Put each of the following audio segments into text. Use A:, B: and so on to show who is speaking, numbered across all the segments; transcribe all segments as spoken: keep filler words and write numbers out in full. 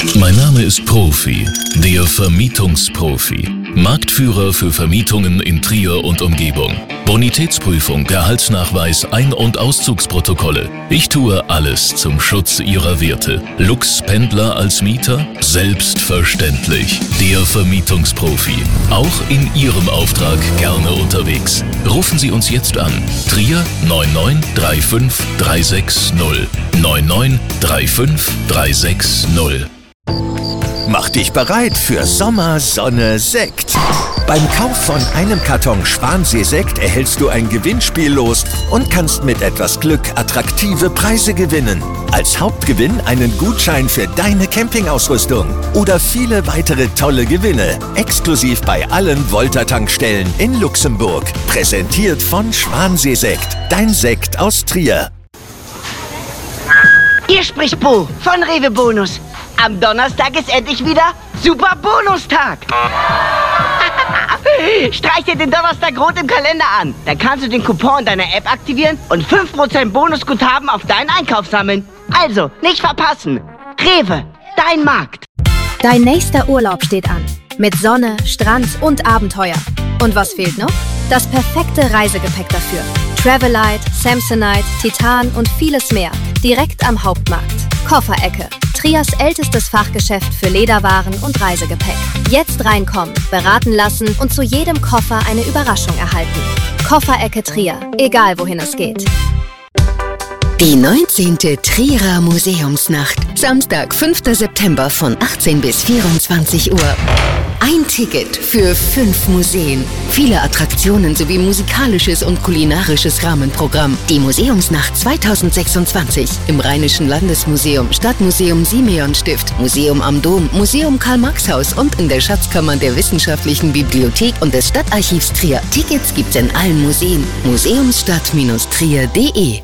A: Mein Name ist Profi, der Vermietungsprofi. Marktführer für Vermietungen in Trier und Umgebung. Bonitätsprüfung, Gehaltsnachweis, Ein- und Auszugsprotokolle. Ich tue alles zum Schutz Ihrer Werte. Lux-Pendler als Mieter? Selbstverständlich. Der Vermietungsprofi. Auch in Ihrem Auftrag gerne unterwegs. Rufen Sie uns jetzt an. Trier neun neun drei fünf drei sechs null. neun neun drei fünf drei sechs null.
B: Mach dich bereit für Sommer, Sonne, Sekt. Beim Kauf von einem Karton Schwansee-Sekt erhältst du ein Gewinnspiel los und kannst mit etwas Glück attraktive Preise gewinnen. Als Hauptgewinn einen Gutschein für deine Campingausrüstung oder viele weitere tolle Gewinne. Exklusiv bei allen Volta-Tankstellen in Luxemburg. Präsentiert von Schwansee-Sekt, dein Sekt aus Trier.
C: Hier spricht Bo von Rewe Bonus. Am Donnerstag ist endlich wieder Super Bonustag. Streich dir den Donnerstag rot im Kalender an. Dann kannst du den Coupon deiner App aktivieren und fünf Prozent Bonusguthaben auf deinen Einkauf sammeln. Also, nicht verpassen. Rewe, dein Markt.
D: Dein nächster Urlaub steht an. Mit Sonne, Strand und Abenteuer. Und was fehlt noch? Das perfekte Reisegepäck dafür. Travelite, Samsonite, Titan und vieles mehr. Direkt am Hauptmarkt. Kofferecke. Triers ältestes Fachgeschäft für Lederwaren und Reisegepäck. Jetzt reinkommen, beraten lassen und zu jedem Koffer eine Überraschung erhalten. Kofferecke Trier. Egal wohin es geht.
E: Die neunzehnte Trierer Museumsnacht. Samstag, fünfter September von achtzehn bis vierundzwanzig Uhr. Ein Ticket für fünf Museen. Viele Attraktionen sowie musikalisches und kulinarisches Rahmenprogramm. Die Museumsnacht zweitausendsechsundzwanzig im Rheinischen Landesmuseum, Stadtmuseum Simeonstift, Museum am Dom, Museum Karl-Marx-Haus und in der Schatzkammer der Wissenschaftlichen Bibliothek und des Stadtarchivs Trier. Tickets gibt's in allen Museen. museumsstadt Trier punkt de.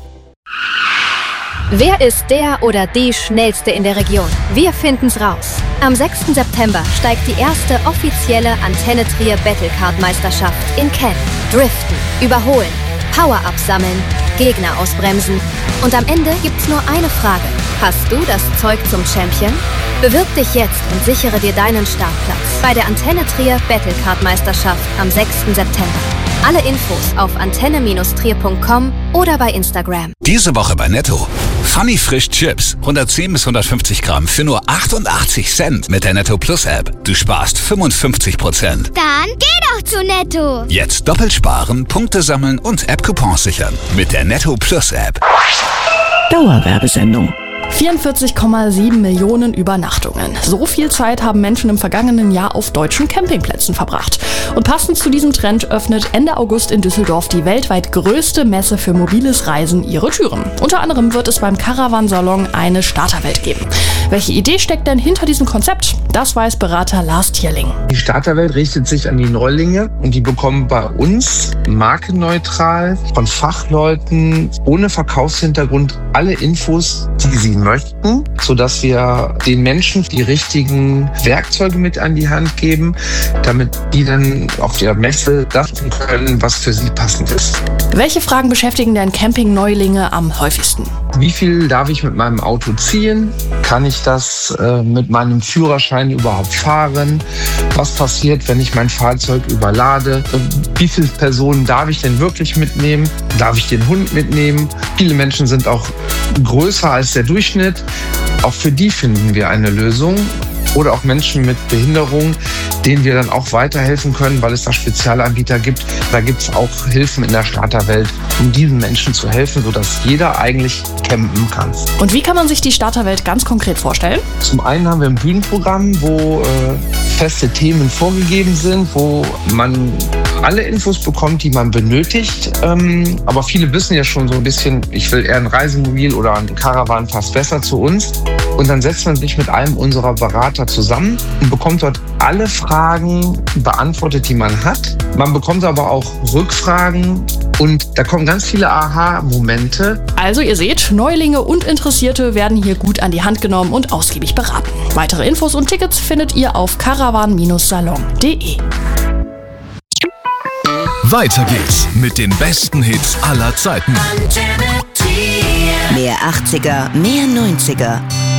D: Wer ist der oder die Schnellste in der Region? Wir finden's raus. Am sechsten September steigt die erste offizielle Antenne Trier Battlecard-Meisterschaft in Cannes. Driften, überholen, Power-Ups sammeln, Gegner ausbremsen. Und am Ende gibt's nur eine Frage. Hast du das Zeug zum Champion? Bewirb dich jetzt und sichere dir deinen Startplatz bei der Antenne Trier Battlecard-Meisterschaft am sechsten September. Alle Infos auf antenne Trier punkt com oder bei Instagram.
F: Diese Woche bei Netto. Funny Frisch Chips. hundertzehn bis hundertfünfzig Gramm für nur achtundachtzig Cent mit der Netto Plus App. Du sparst fünfundfünfzig Prozent.
G: Dann geh doch zu Netto.
F: Jetzt doppelt sparen, Punkte sammeln und App-Coupons sichern. Mit der Netto Plus App.
H: Dauerwerbesendung. vierundvierzig Komma sieben Millionen Übernachtungen. So viel Zeit haben Menschen im vergangenen Jahr auf deutschen Campingplätzen verbracht. Und passend zu diesem Trend öffnet Ende August in Düsseldorf die weltweit größte Messe für mobiles Reisen ihre Türen. Unter anderem wird es beim Caravan-Salon eine Starterwelt geben. Welche Idee steckt denn hinter diesem Konzept? Das weiß Berater Lars Tierling.
I: Die Starterwelt richtet sich an die Neulinge und die bekommen bei uns markenneutral von Fachleuten ohne Verkaufshintergrund alle Infos, die sie möchten, sodass wir den Menschen die richtigen Werkzeuge mit an die Hand geben, damit die dann auf der Messe das tun können, was für sie passend ist.
H: Welche Fragen beschäftigen denn Camping-Neulinge am häufigsten?
I: Wie viel darf ich mit meinem Auto ziehen? Kann ich das äh, mit meinem Führerschein überhaupt fahren? Was passiert, wenn ich mein Fahrzeug überlade? Wie viele Personen darf ich denn wirklich mitnehmen? Darf ich den Hund mitnehmen? Viele Menschen sind auch größer als der Durchschnitt. Auch für die finden wir eine Lösung. Oder auch Menschen mit Behinderung, denen wir dann auch weiterhelfen können, weil es da Spezialanbieter gibt. Da gibt es auch Hilfen in der Starterwelt, um diesen Menschen zu helfen, sodass jeder eigentlich campen kann.
H: Und wie kann man sich die Starterwelt ganz konkret vorstellen?
I: Zum einen haben wir ein Bühnenprogramm, wo äh, feste Themen vorgegeben sind, wo man alle Infos bekommt, die man benötigt. Ähm, aber viele wissen ja schon so ein bisschen, ich will eher ein Reisemobil oder ein Caravan, passt besser zu uns. Und dann setzt man sich mit einem unserer Berater zusammen und bekommt dort alle Fragen beantwortet, die man hat. Man bekommt aber auch Rückfragen und da kommen ganz viele Aha-Momente.
H: Also ihr seht, Neulinge und Interessierte werden hier gut an die Hand genommen und ausgiebig beraten. Weitere Infos und Tickets findet ihr auf caravan salon punkt de.
A: Weiter geht's mit den besten Hits aller Zeiten.
E: Mehr achtziger, mehr neunziger.